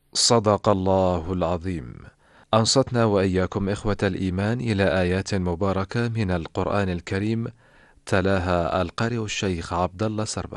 صدق الله العظيم. أنصتنا وإياكم إخوة الإيمان إلى آيات مباركة من القرآن الكريم، تلاها القارئ الشيخ عبد الله سربس.